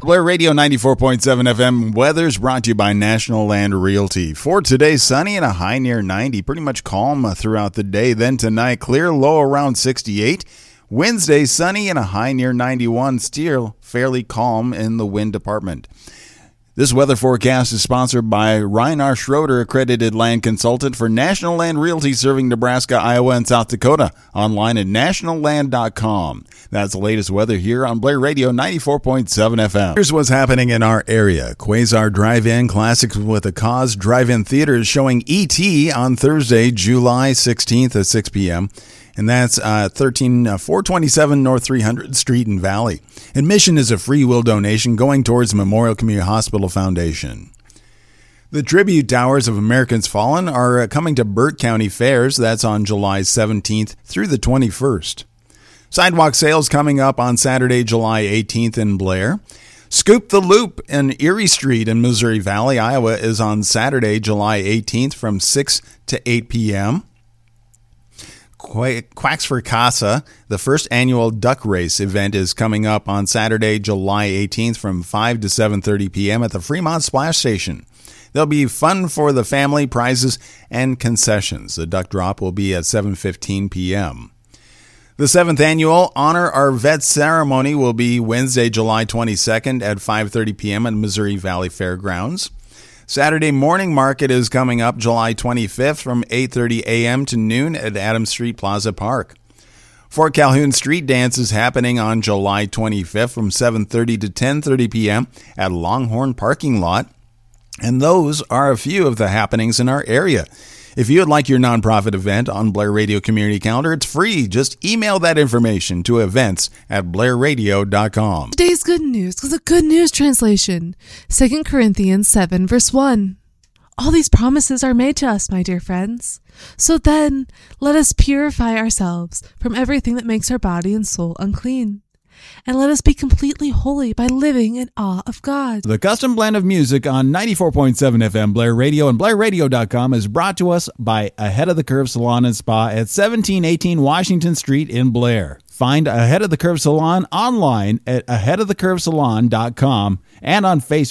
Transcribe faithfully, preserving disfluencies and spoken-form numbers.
Blair Radio ninety-four point seven F M weather's brought to you by National Land Realty. For today, sunny and a high near ninety. Pretty much calm throughout the day. Then tonight, clear, low around sixty-eight. Wednesday, sunny and a high near ninety-one. Still fairly calm in the wind department. This weather forecast is sponsored by Reinar Schroeder, accredited land consultant for National Land Realty serving Nebraska, Iowa, and South Dakota. Online at national land dot com. That's the latest weather here on Blair Radio ninety-four point seven F M. Here's what's happening in our area. Quasar Drive-In Classics with a Cause Drive-In Theater is showing E T on Thursday, July sixteenth at six p.m., and that's uh, thirteen four twenty-seven North three hundredth Street in Valley. Admission is a free will donation going towards Memorial Community Hospital Foundation. The Tribute Towers of Americans Fallen are coming to Burt County Fairs. That's on July seventeenth through the twenty-first. Sidewalk sales coming up on Saturday, July eighteenth in Blair. Scoop the Loop in Erie Street in Missouri Valley, Iowa is on Saturday, July eighteenth from six to eight p.m. Quacks for Casa, the first annual duck race event, is coming up on Saturday, July eighteenth from five to seven thirty p.m. at the Fremont Splash Station. There'll be fun for the family, prizes, and concessions. The duck drop will be at seven fifteen p.m. The seventh annual Honor Our Vets ceremony will be Wednesday, July twenty-second at five thirty p.m. at Missouri Valley Fairgrounds. Saturday morning market is coming up July twenty-fifth from eight thirty a.m. to noon at Adams Street Plaza Park. Fort Calhoun Street Dance is happening on July twenty-fifth from seven thirty to ten thirty p.m. at Longhorn Parking Lot. And those are a few of the happenings in our area. If you would like your nonprofit event on Blair Radio Community Calendar, it's free. Just email that information to events at blair radio dot com. Today's good news is a good news translation. Second Corinthians seven, verse one. All these promises are made to us, my dear friends. So then, let us purify ourselves from everything that makes our body and soul unclean. And let us be completely holy by living in awe of God. The custom blend of music on ninety-four point seven F M Blair Radio and blair radio dot com is brought to us by Ahead of the Curve Salon and Spa at seventeen eighteen Washington Street in Blair. Find Ahead of the Curve Salon online at ahead of the curve salon dot com and on Facebook.